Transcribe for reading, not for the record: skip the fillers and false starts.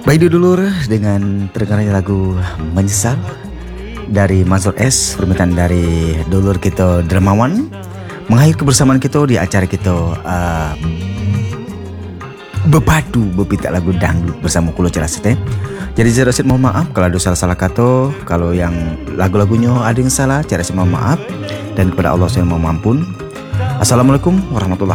Baik dulur, dengan terdengarnya lagu Menyesal dari Mansur S, permintaan dari dulur kita Dermawan, mengakhiri kebersamaan kita di acara kita berpadu berpinta lagu dangdut bersama Kulo Cerasete. Jadi saya rasa mohon maaf kalau ada salah-salah kata, kalau yang lagu-lagunya ada yang salah, saya rasa mohon maaf, dan kepada Allah saya mohon ampun. Assalamualaikum warahmatullahi